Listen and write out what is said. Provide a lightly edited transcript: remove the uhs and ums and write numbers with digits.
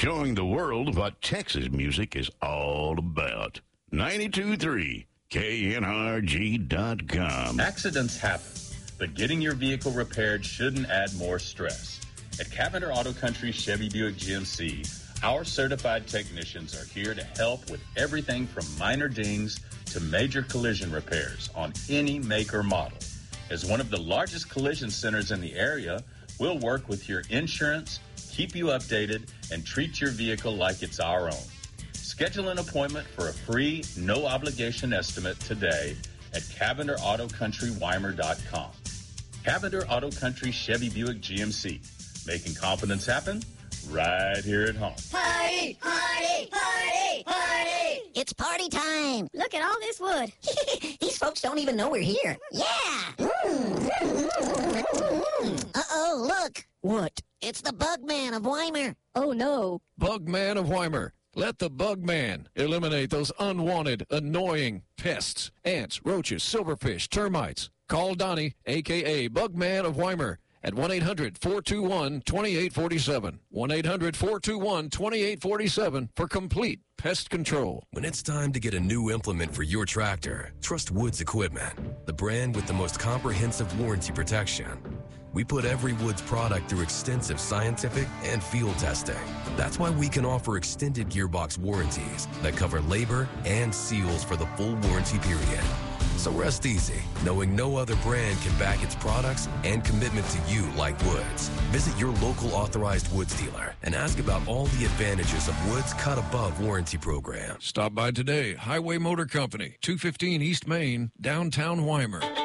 showing the world what Texas music is all about. 92.3 KNRG.com. Accidents happen, but getting your vehicle repaired shouldn't add more stress. At Cavender Auto Country Chevy Buick GMC, our certified technicians are here to help with everything from minor dings to major collision repairs on any make or model. As one of the largest collision centers in the area, we'll work with your insurance, keep you updated, and treat your vehicle like it's our own. Schedule an appointment for a free, no-obligation estimate today at CavenderAutoCountryWeimer.com. Cavender Auto Country Chevy Buick GMC, making confidence happen right here at home. Party, party, party, party! It's party time. Look at all this wood. These folks don't even know we're here. Yeah! Uh-oh, look. What? It's the Bug Man of Weimer. Oh, no. Bug Man of Weimer. Let the Bug Man eliminate those unwanted, annoying pests. Ants, roaches, silverfish, termites. Call Donnie, a.k.a. Bug Man of Weimer, at 1-800-421-2847. 1-800-421-2847 for complete pest control. When it's time to get a new implement for your tractor, trust Woods Equipment, the brand with the most comprehensive warranty protection. We put every Woods product through extensive scientific and field testing. That's why we can offer extended gearbox warranties that cover labor and seals for the full warranty period. So rest easy, knowing no other brand can back its products and commitment to you like Woods. Visit your local authorized Woods dealer and ask about all the advantages of Woods Cut Above warranty program. Stop by today. Highway Motor Company, 215 East Main, downtown Weimer.